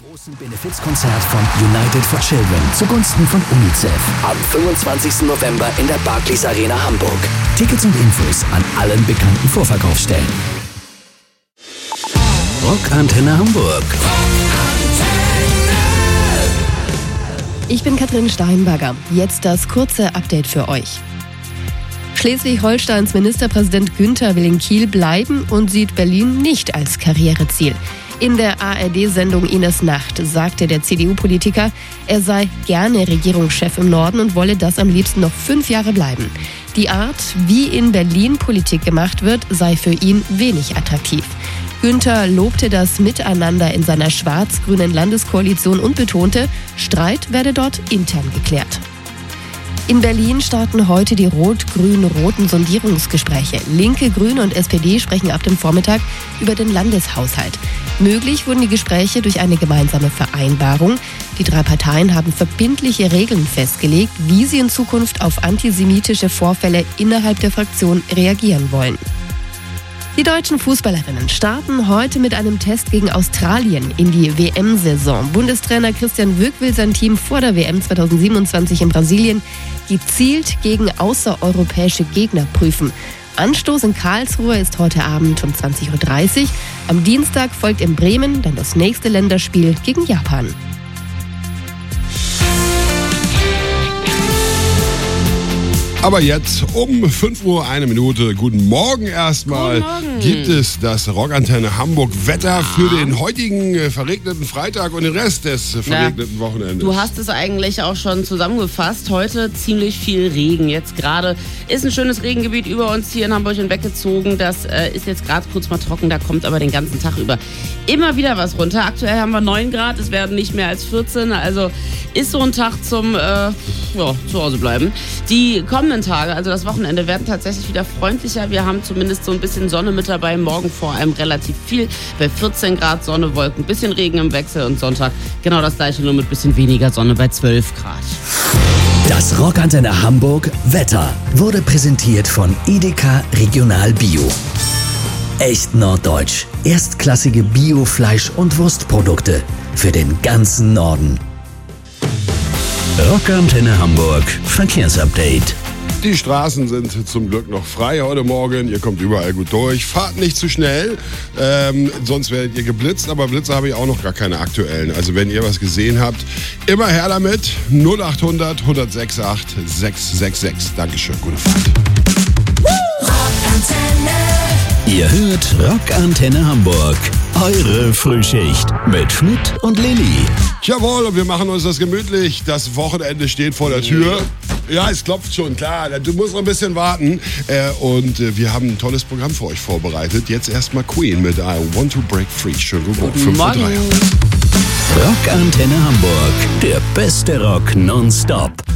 großen Benefizkonzert von United for Children zugunsten von UNICEF am 25. November in der Barclays Arena Hamburg. Tickets und Infos an allen bekannten Vorverkaufsstellen. Rockantenne Hamburg. Ich bin Katrin Steinberger. Jetzt das kurze Update für euch. Schleswig-Holsteins Ministerpräsident Günther will in Kiel bleiben und sieht Berlin nicht als Karriereziel. In der ARD-Sendung Ines Nacht sagte der CDU-Politiker, er sei gerne Regierungschef im Norden und wolle das am liebsten noch 5 Jahre bleiben. Die Art, wie in Berlin Politik gemacht wird, sei für ihn wenig attraktiv. Günther lobte das Miteinander in seiner schwarz-grünen Landeskoalition und betonte, Streit werde dort intern geklärt. In Berlin starten heute die rot-grün-roten Sondierungsgespräche. Linke, Grüne und SPD sprechen ab dem Vormittag über den Landeshaushalt. Möglich wurden die Gespräche durch eine gemeinsame Vereinbarung. Die 3 Parteien haben verbindliche Regeln festgelegt, wie sie in Zukunft auf antisemitische Vorfälle innerhalb der Fraktion reagieren wollen. Die deutschen Fußballerinnen starten heute mit einem Test gegen Australien in die WM-Saison. Bundestrainer Christian Wück will sein Team vor der WM 2027 in Brasilien gezielt gegen außereuropäische Gegner prüfen. Anstoß in Karlsruhe ist heute Abend um 20.30 Uhr. Am Dienstag folgt in Bremen dann das nächste Länderspiel gegen Japan. Aber jetzt um 5 Uhr 1 Minute. Guten Morgen erstmal. Guten Morgen. Gibt es das Rockantenne Hamburg Wetter für den heutigen verregneten Freitag und den Rest des verregneten Wochenendes. Du hast es eigentlich auch schon zusammengefasst. Heute ziemlich viel Regen. Jetzt gerade ist ein schönes Regengebiet über uns hier in Hamburg hinweggezogen. Das ist jetzt gerade kurz mal trocken. Da kommt aber den ganzen Tag über immer wieder was runter. Aktuell haben wir 9 Grad. Es werden nicht mehr als 14. Also ist so ein Tag zum zu Hause bleiben. Die kommenden Tage, also das Wochenende, werden tatsächlich wieder freundlicher. Wir haben zumindest so ein bisschen Sonne mit dabei. Morgen vor allem relativ viel. Bei 14 Grad Sonne, Wolken, ein bisschen Regen im Wechsel und Sonntag genau das gleiche, nur mit ein bisschen weniger Sonne bei 12 Grad. Das Rockantenne Hamburg Wetter wurde präsentiert von Edeka Regional Bio. Echt norddeutsch. Erstklassige Bio-Fleisch- und Wurstprodukte für den ganzen Norden. Rockantenne Hamburg Verkehrsupdate. Die Straßen sind zum Glück noch frei heute Morgen. Ihr kommt überall gut durch. Fahrt nicht zu schnell, sonst werdet ihr geblitzt. Aber Blitze habe ich auch noch gar keine aktuellen. Also wenn ihr was gesehen habt, immer her damit. 0800 106 666. Dankeschön, gute Fahrt. Ihr hört Rockantenne Hamburg. Eure Frühschicht mit Schmidt und Lilly. Jawohl, und wir machen uns das gemütlich. Das Wochenende steht vor der Tür. Ja, es klopft schon, klar. Du musst noch ein bisschen warten. Und wir haben ein tolles Programm für euch vorbereitet. Jetzt erstmal Queen mit I Want to Break Free. Schönen guten Morgen. 5:03 Uhr. Rockantenne Hamburg. Der beste Rock nonstop.